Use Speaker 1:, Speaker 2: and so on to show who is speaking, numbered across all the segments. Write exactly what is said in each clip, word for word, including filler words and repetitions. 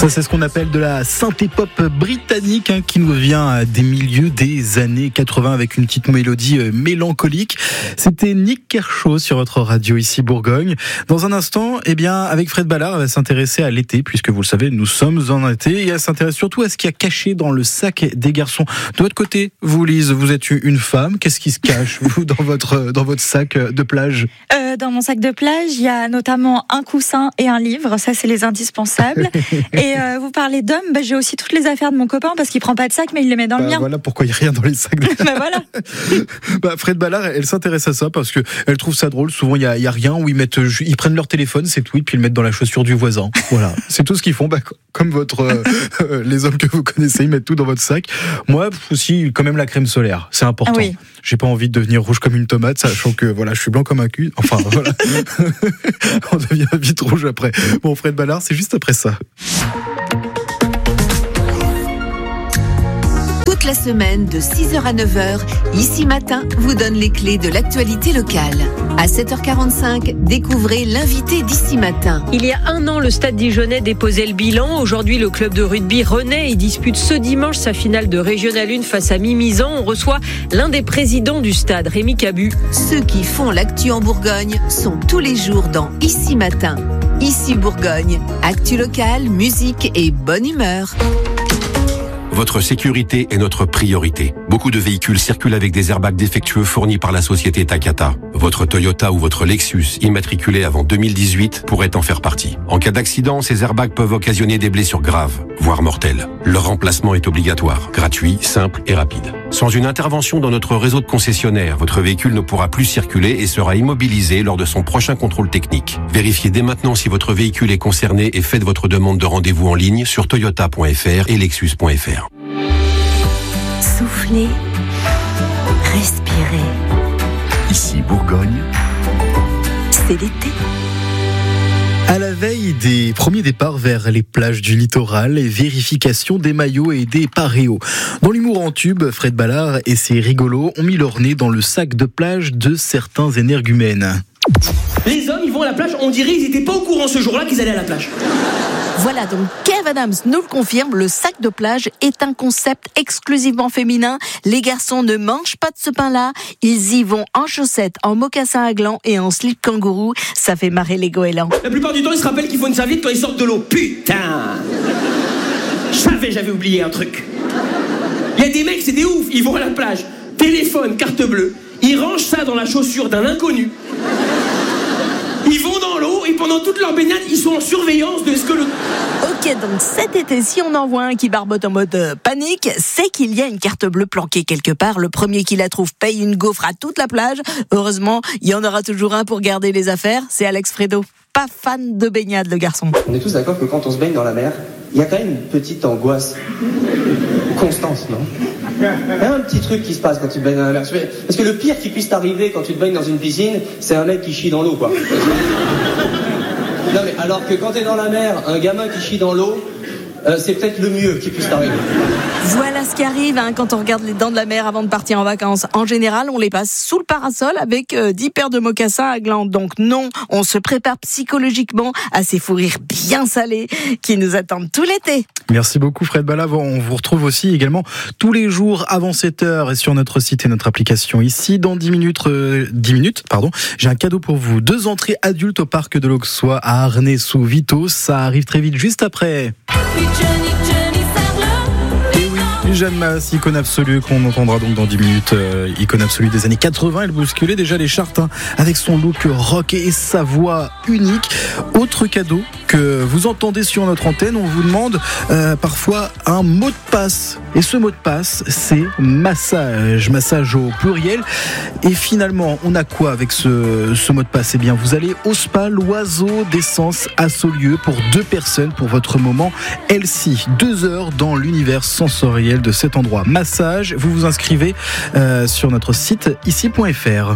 Speaker 1: Ça, c'est ce qu'on appelle de la synthé pop britannique hein, qui nous vient des milieux des années quatre-vingts avec une petite mélodie euh, mélancolique. C'était Nick Kershaw sur votre radio ici Bourgogne. Dans un instant, eh bien, avec Fred Ballard, elle va s'intéresser à l'été puisque vous le savez, nous sommes en été et elle s'intéresse surtout à ce qu'il y a caché dans le sac des garçons. De votre côté, vous Lise, vous êtes une femme. Qu'est-ce qui se cache vous dans votre dans votre sac de plage?
Speaker 2: euh, Dans mon sac de plage, il y a notamment un coussin et un livre. Ça, c'est les indispensables. Et euh, vous parlez d'hommes, bah, j'ai aussi toutes les affaires de mon copain parce qu'il prend pas de sac, mais il les met dans
Speaker 1: bah,
Speaker 2: le mien.
Speaker 1: Voilà pourquoi il n'y a rien dans les sacs. De...
Speaker 2: bah voilà.
Speaker 1: bah, Fred Ballard, elle s'intéresse à ça parce que elle trouve ça drôle. Souvent, il y a, il y a rien où ils mettent, ils prennent leur téléphone, c'est tout, et puis ils le mettent dans la chaussure du voisin. Voilà, c'est tout ce qu'ils font. Bah, comme votre, euh, les hommes que vous connaissez, ils mettent tout dans votre sac. Moi aussi, quand même la crème solaire, c'est important.
Speaker 2: Ah oui.
Speaker 1: J'ai pas envie de devenir rouge comme une tomate, sachant que voilà, je suis blanc comme un cul. Enfin voilà, on devient vite rouge après. Bon, Fred Ballard, c'est juste après ça.
Speaker 3: Toute la semaine, de six heures à neuf heures, Ici Matin vous donne les clés de l'actualité locale. À sept heures quarante-cinq, découvrez l'invité d'Ici Matin.
Speaker 4: Il y a un an, le Stade Dijonnais déposait le bilan. Aujourd'hui, le club de rugby renaît et dispute ce dimanche sa finale de Régional un face à Mimizan. On reçoit l'un des présidents du stade, Rémi Cabu.
Speaker 3: Ceux qui font l'actu en Bourgogne sont tous les jours dans Ici Matin. Ici Bourgogne, actu locale, musique et bonne humeur.
Speaker 5: Votre sécurité est notre priorité. Beaucoup de véhicules circulent avec des airbags défectueux fournis par la société Takata. Votre Toyota ou votre Lexus, immatriculé avant deux mille dix-huit, pourrait en faire partie. En cas d'accident, ces airbags peuvent occasionner des blessures graves, voire mortelles. Leur remplacement est obligatoire, gratuit, simple et rapide. Sans une intervention dans notre réseau de concessionnaires, votre véhicule ne pourra plus circuler et sera immobilisé lors de son prochain contrôle technique. Vérifiez dès maintenant si votre véhicule est concerné et faites votre demande de rendez-vous en ligne sur toyota point f r et lexus point f r.
Speaker 3: Soufflez, respirez.
Speaker 6: Ici Bourgogne,
Speaker 3: c'est l'été.
Speaker 1: À la veille des premiers départs vers les plages du littoral, et vérification des maillots et des paréos. Dans l'humour en tube, Fred Ballard et ses rigolos ont mis leur nez dans le sac de plage de certains énergumènes.
Speaker 7: Les hommes, ils vont à la plage, on dirait qu'ils n'étaient pas au courant ce jour-là qu'ils allaient à la plage.
Speaker 8: Voilà, donc Kev Adams nous le confirme, le sac de plage est un concept exclusivement féminin. Les garçons ne mangent pas de ce pain-là, ils y vont en chaussettes, en mocassins à gland et en slip kangourou. Ça fait marrer les goélands.
Speaker 7: La plupart du temps, ils se rappellent qu'il faut une serviette quand ils sortent de l'eau. Putain! Je savais, j'avais oublié un truc. Il y a des mecs, c'est des oufs, ils vont à la plage, téléphone, carte bleue, ils rangent ça dans la chaussure d'un inconnu. Ils vont dans l'eau et pendant toute leur baignade, ils sont en surveillance de ce que le...
Speaker 8: Ok, donc cet été, si on en voit un qui barbote en mode euh, panique, c'est qu'il y a une carte bleue planquée quelque part. Le premier qui la trouve paye une gaufre à toute la plage. Heureusement, il y en aura toujours un pour garder les affaires. C'est Alex Fredo. Pas fan de baignade, le garçon.
Speaker 9: On est tous d'accord que quand on se baigne dans la mer, il y a quand même une petite angoisse. Constance, non? Il y a un petit truc qui se passe quand tu te baignes dans la mer. Parce que le pire qui puisse t'arriver quand tu te baignes dans une piscine, c'est un mec qui chie dans l'eau, quoi. Non mais alors que quand t'es dans la mer, un gamin qui chie dans l'eau, euh, c'est peut-être le mieux qui puisse t'arriver.
Speaker 8: Voilà ce qui arrive hein, quand on regarde les dents de la mer avant de partir en vacances. En général, on les passe sous le parasol avec euh, dix paires de mocassins à gland. Donc non, on se prépare psychologiquement à ces fous rires bien salés qui nous attendent tout l'été.
Speaker 1: Merci beaucoup Fred Ballard. On vous retrouve aussi également tous les jours avant sept heures et sur notre site et notre application ici. Dans dix minutes, euh, dix minutes pardon, j'ai un cadeau pour vous. Deux entrées adultes au parc de l'Auxois à Arnay-sous-Vito. Ça arrive très vite juste après. Jeanne Masse, icône absolue, qu'on entendra donc dans dix minutes, euh, icône absolue des années quatre-vingts. Elle bousculait déjà les charts hein, avec son look rock et sa voix unique. Autre cadeau que vous entendez sur notre antenne, on vous demande euh, parfois un mot de passe. Et ce mot de passe, c'est massage, massage au pluriel. Et finalement, on a quoi avec ce, ce mot de passe? Eh bien, vous allez au spa L'Oiseau d'Essence à Saulieu pour deux personnes pour votre moment L C. Deux heures dans l'univers sensoriel de cet endroit. Massage, vous vous inscrivez euh, sur notre site ici point f r.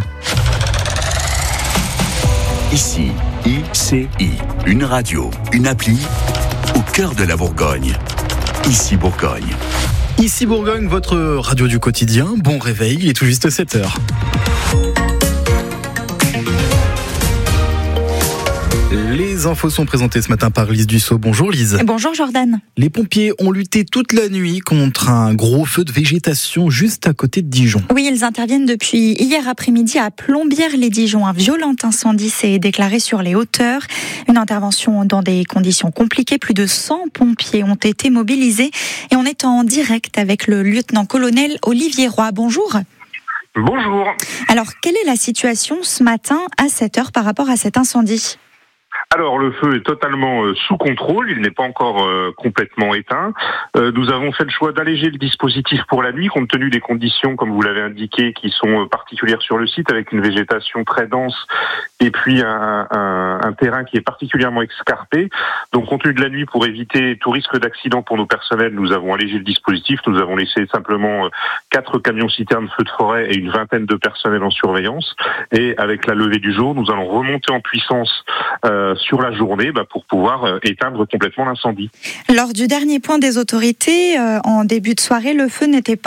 Speaker 6: Ici, I C I, une radio, une appli au cœur de la Bourgogne. Ici Bourgogne.
Speaker 1: Ici Bourgogne, votre radio du quotidien. Bon réveil, il est tout juste sept heures. Les infos sont présentées ce matin par Lise Dussault. Bonjour Lise.
Speaker 2: Bonjour Jordan.
Speaker 1: Les pompiers ont lutté toute la nuit contre un gros feu de végétation juste à côté de Dijon.
Speaker 2: Oui, ils interviennent depuis hier après-midi à Plombières-les-Dijon. Un violent incendie s'est déclaré sur les hauteurs. Une intervention dans des conditions compliquées. Plus de cent pompiers ont été mobilisés. Et on est en direct avec le lieutenant-colonel Olivier Roy. Bonjour.
Speaker 10: Bonjour.
Speaker 2: Alors, quelle est la situation ce matin à sept heures par rapport à cet incendie ?
Speaker 10: Alors, le feu est totalement euh, sous contrôle, il n'est pas encore euh, complètement éteint. Euh, nous avons fait le choix d'alléger le dispositif pour la nuit, compte tenu des conditions, comme vous l'avez indiqué, qui sont euh, particulières sur le site, avec une végétation très dense et puis un, un, un terrain qui est particulièrement escarpé. Donc, compte tenu de la nuit, pour éviter tout risque d'accident pour nos personnels, nous avons allégé le dispositif. Nous avons laissé simplement euh, quatre camions-citernes feux de forêt et une vingtaine de personnels en surveillance. Et avec la levée du jour, nous allons remonter en puissance euh, sur la journée bah, pour pouvoir euh, éteindre complètement l'incendie.
Speaker 2: Lors du dernier point des autorités, euh, en début de soirée, le feu n'était pas